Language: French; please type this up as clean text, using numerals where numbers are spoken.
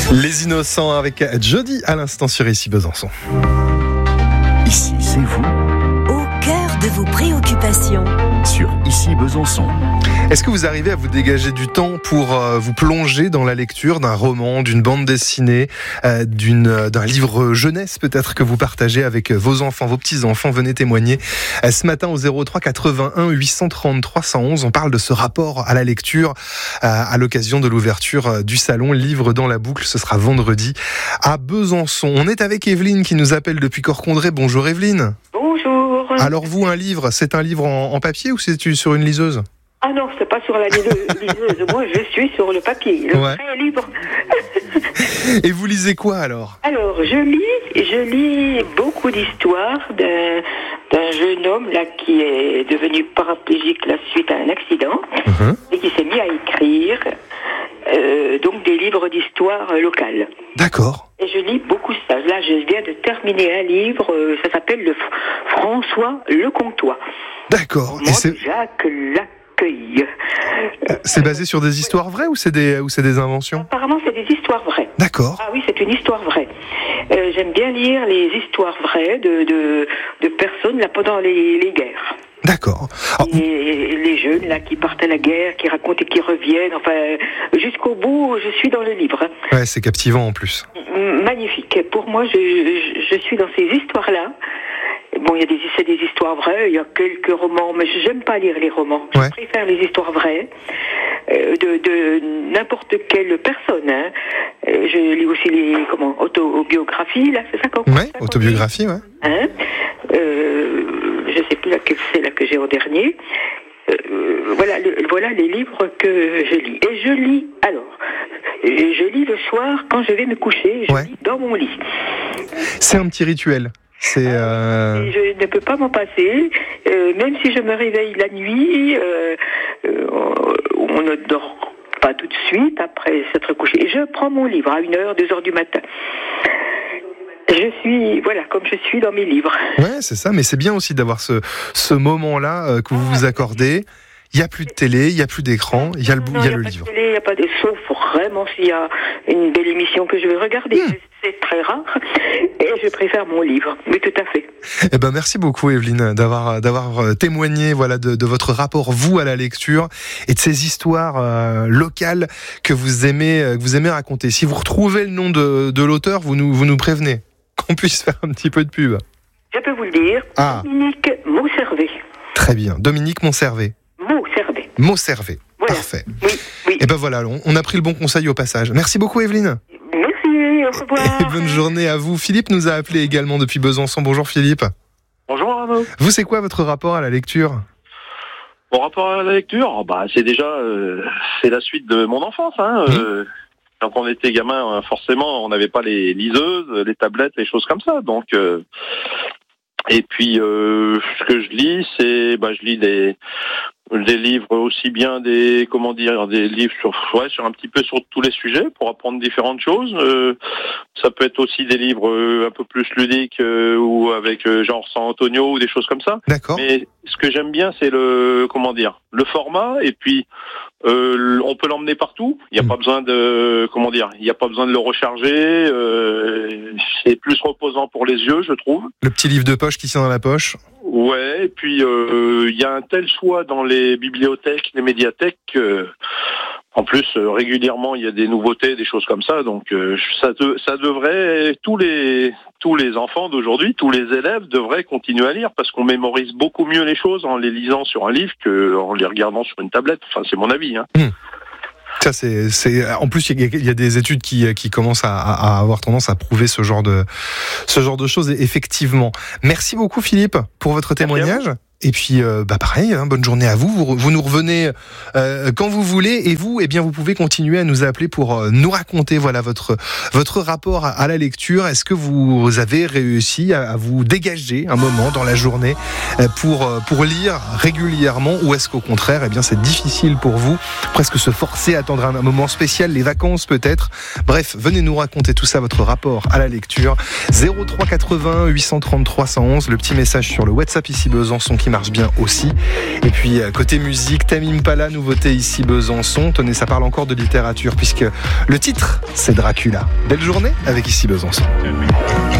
Les Innocents avec Jody à l'instant sur Ici Besançon. Ici, c'est vous. Au cœur de vos préoccupations. Sur Ici Besançon. Est-ce que vous arrivez à vous dégager du temps pour vous plonger dans la lecture d'un roman, d'une bande dessinée, d'un livre jeunesse peut-être que vous partagez avec vos enfants, vos petits-enfants? Venez témoigner ce matin au 03 81 830 311. On parle de ce rapport à la lecture à l'occasion de l'ouverture du salon Livre dans la boucle. Ce sera vendredi à Besançon. On est avec Evelyne qui nous appelle depuis Corcondrée. Bonjour Evelyne. Bonjour. Alors vous, un livre, c'est un livre en papier ou c'est sur une liseuse? Ah non, c'est pas sur la liseuse. Moi, je suis sur le papier, le vrai livre. Et vous lisez quoi alors? Alors, je lis beaucoup d'histoires d'un jeune homme là qui est devenu paraplégique suite à un accident et qui s'est mis à écrire donc des livres d'histoire locales. D'accord. Et je lis beaucoup ça. Là, je viens de terminer un livre, ça s'appelle le François Le Comtois. D'accord. Et c'est Jacques Laccueil. C'est basé sur des histoires vraies ou c'est des inventions? Apparemment, c'est des histoires vraies. D'accord. Ah oui, c'est une histoire vraie. J'aime bien lire les histoires vraies de personnes là pendant les guerres. D'accord. Et les jeunes là qui partent à la guerre, qui racontent et qui reviennent, enfin jusqu'au bout, je suis dans le livre. Ouais, c'est captivant en plus. Magnifique. Pour moi, je suis dans ces histoires-là. Bon, c'est des histoires vraies, il y a quelques romans, mais j'aime pas lire les romans. Ouais. Je préfère les histoires vraies de n'importe quelle personne. Hein. Je lis aussi les autobiographies, là, c'est ça qu'on Ouais, autobiographie, ouais. Hein. Je sais plus laquelle c'est là que j'ai en dernier. Voilà les livres que je lis. Et je lis le soir quand je vais me coucher, je lis dans mon lit. C'est un petit rituel. Je ne peux pas m'en passer, même si je me réveille la nuit, on ne dort pas tout de suite après s'être couché. Je prends mon livre à 1h, 2h du matin. Comme je suis dans mes livres. Ouais, c'est ça, mais c'est bien aussi d'avoir ce moment-là que vous vous accordez. Il n'y a plus de télé, il n'y a plus d'écran, il y a le livre. Il n'y a pas de sauf vraiment s'il y a une belle émission que je veux regarder. C'est très rare. Et je préfère mon livre. Oui, tout à fait. Eh ben, merci beaucoup, Evelyne, d'avoir témoigné, de votre rapport, vous, à la lecture et de ces histoires locales que vous aimez raconter. Si vous retrouvez le nom de l'auteur, vous nous prévenez. Qu'on puisse faire un petit peu de pub. Je peux vous le dire. Dominique Mauservet. Très bien. Dominique Mauservet. Mauservet. Voilà. Parfait. Oui. Et ben voilà, on a pris le bon conseil au passage. Merci beaucoup, Evelyne. Merci, au revoir. Et bonne journée à vous. Philippe nous a appelé également depuis Besançon. Bonjour Philippe. Bonjour Arnaud. Vous, c'est quoi votre rapport à la lecture? Mon rapport à la lecture, c'est déjà c'est la suite de mon enfance. Quand on était gamin, forcément, on n'avait pas les liseuses, les tablettes, les choses comme ça. Donc, et puis, ce que je lis, je lis des livres aussi bien des livres sur un petit peu sur tous les sujets pour apprendre différentes choses. Ça peut être aussi des livres un peu plus ludiques ou avec genre San Antonio ou des choses comme ça. D'accord. Mais ce que j'aime bien, c'est le format, et puis on peut l'emmener partout. Il n'y a pas besoin de il n'y a pas besoin de le recharger. C'est plus reposant pour les yeux, je trouve. Le petit livre de poche qui tient dans la poche. Ouais, et puis il y a un tel choix dans les bibliothèques, les médiathèques. En plus, régulièrement, il y a des nouveautés, des choses comme ça. Donc, ça devrait tous les enfants d'aujourd'hui, tous les élèves devraient continuer à lire parce qu'on mémorise beaucoup mieux les choses en les lisant sur un livre qu'en les regardant sur une tablette. Enfin, c'est mon avis. Ça, c'est. En plus, il y a des études qui commencent à avoir tendance à prouver ce genre de choses. Et effectivement, merci beaucoup Philippe pour votre témoignage. Et puis, pareil, bonne journée à vous. Vous nous revenez quand vous voulez. Et vous, vous pouvez continuer à nous appeler pour nous raconter, votre rapport à la lecture. Est-ce que vous avez réussi à vous dégager un moment dans la journée pour lire régulièrement, ou est-ce qu'au contraire, c'est difficile pour vous, presque se forcer à attendre un moment spécial, les vacances peut-être. Bref, venez nous raconter tout ça, votre rapport à la lecture. 03 80 830 311, le petit message sur le WhatsApp Ici Besançon qui qui marche bien aussi. Et puis côté musique, Tame Impala, nouveauté ici Besançon. Tenez, ça parle encore de littérature puisque le titre c'est Dracula. Belle journée avec ici Besançon.